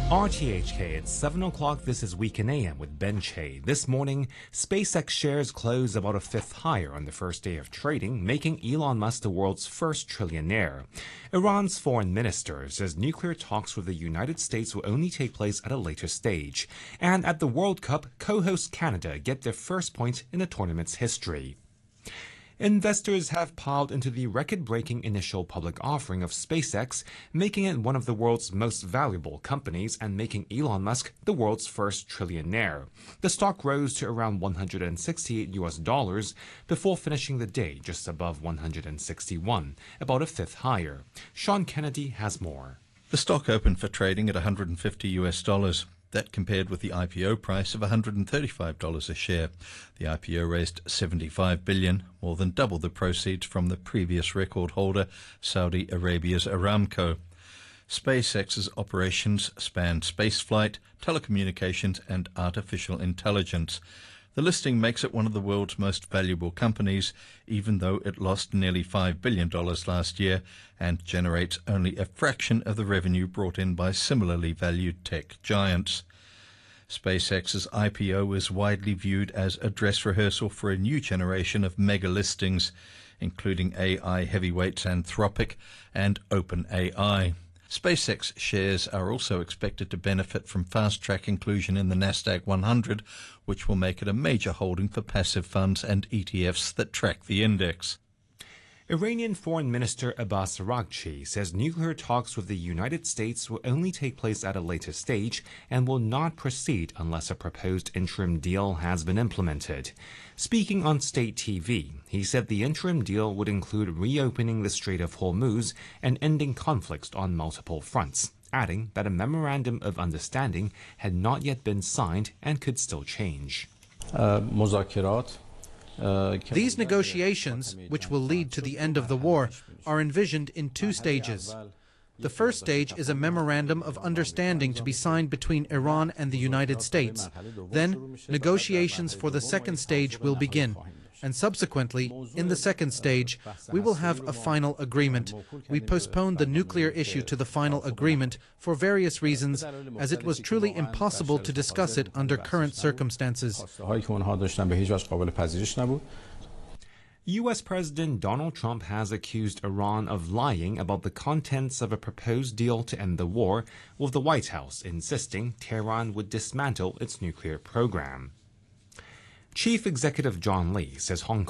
RTHK, it's 7 o'clock. This is Week in AM with Ben Che. This morning, SpaceX shares closed about a fifth higher on the first day of trading, making Elon Musk the world's first trillionaire. Iran's foreign minister says nuclear talks with the United States will only take place at a later stage. And at the World Cup, co-host Canada get their first point in the tournament's history. Investors have piled into the record-breaking initial public offering of SpaceX, making it one of the world's most valuable companies and making Elon Musk the world's first trillionaire. The stock rose to around $168 before finishing the day just above 161, about a fifth higher. Sean Kennedy has more. The stock opened for trading at $150. That compared with the IPO price of $135 a share. The IPO raised $75 billion, more than double the proceeds from the previous record holder, Saudi Arabia's Aramco. SpaceX's operations span spaceflight, telecommunications and artificial intelligence. The listing makes it one of the world's most valuable companies, even though it lost nearly $5 billion last year and generates only a fraction of the revenue brought in by similarly valued tech giants. SpaceX's IPO is widely viewed as a dress rehearsal for a new generation of mega listings, including AI heavyweights Anthropic and OpenAI. SpaceX shares are also expected to benefit from fast-track inclusion in the Nasdaq 100, which will make it a major holding for passive funds and ETFs that track the index. Iranian Foreign Minister Abbas Araghchi says nuclear talks with the United States will only take place at a later stage and will not proceed unless a proposed interim deal has been implemented. Speaking on state TV, he said the interim deal would include reopening the Strait of Hormuz and ending conflicts on multiple fronts, adding that a memorandum of understanding had not yet been signed and could still change. These negotiations, which will lead to the end of the war, are envisioned in two stages. The first stage is a memorandum of understanding to be signed between Iran and the United States. Then, negotiations for the second stage will begin. And subsequently, in the second stage, we will have a final agreement. We postponed the nuclear issue to the final agreement for various reasons, as it was truly impossible to discuss it under current circumstances. U.S. President Donald Trump has accused Iran of lying about the contents of a proposed deal to end the war, with the White House insisting Tehran would dismantle its nuclear program. Chief Executive John Lee says Hong